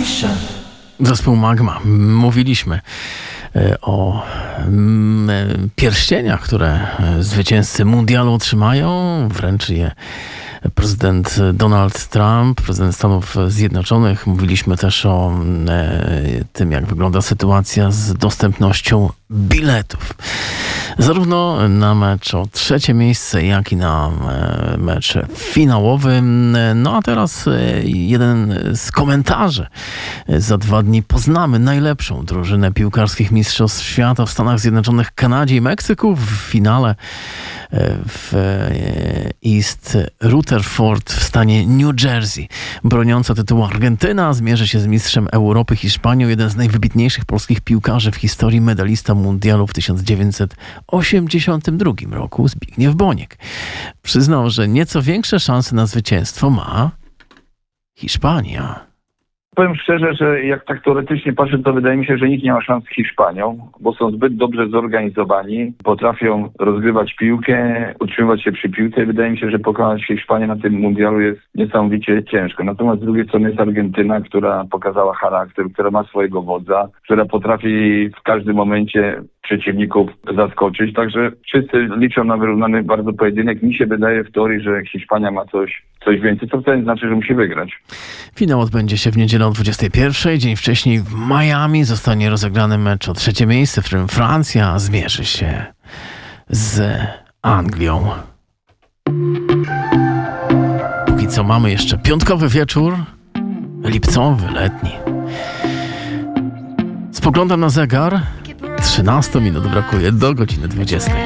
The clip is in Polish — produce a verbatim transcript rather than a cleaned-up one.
Zespół Magma. Mówiliśmy o pierścieniach, które zwycięzcy mundialu otrzymają. Wręczy je prezydent Donald Trump, prezydent Stanów Zjednoczonych. Mówiliśmy też o tym, jak wygląda sytuacja z dostępnością biletów. Zarówno na mecz o trzecie miejsce, jak i na mecz finałowy. No a teraz jeden z komentarzy. Za dwa dni poznamy najlepszą drużynę piłkarskich mistrzostw świata w Stanach Zjednoczonych, Kanadzie i Meksyku w finale w East Rutherford w stanie New Jersey. Broniąca tytułu Argentyna zmierzy się z mistrzem Europy Hiszpanią, jeden z najwybitniejszych polskich piłkarzy w historii, medalista mundialu w tysiąc dziewięćset osiemdziesiątym drugim roku, Zbigniew Boniek. Przyznał, że nieco większe szanse na zwycięstwo ma Hiszpania. Powiem szczerze, że jak tak teoretycznie patrzę, to wydaje mi się, że nikt nie ma szans z Hiszpanią, bo są zbyt dobrze zorganizowani, potrafią rozgrywać piłkę, utrzymywać się przy piłce i wydaje mi się, że pokonać Hiszpanię na tym mundialu jest niesamowicie ciężko. Natomiast z drugiej strony jest Argentyna, która pokazała charakter, która ma swojego wodza, która potrafi w każdym momencie przeciwników zaskoczyć. Także wszyscy liczą na wyrównany bardzo pojedynek. Mi się wydaje w teorii, że Hiszpania ma coś, coś więcej, co wcale nie znaczy, że musi wygrać. Finał odbędzie się w niedzielę o dwudziestej pierwszej. Dzień wcześniej w Miami zostanie rozegrany mecz o trzecie miejsce, w którym Francja zmierzy się z Anglią. Póki co mamy jeszcze piątkowy wieczór, lipcowy, letni. Spoglądam na zegar. trzynaście minut brakuje do godziny dwudziestej.